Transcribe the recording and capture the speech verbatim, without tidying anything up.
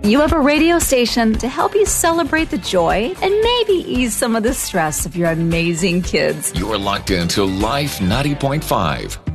You have a radio station to help you celebrate the joy and maybe ease some of the stress of your amazing kids. You're locked into Life ninety point five.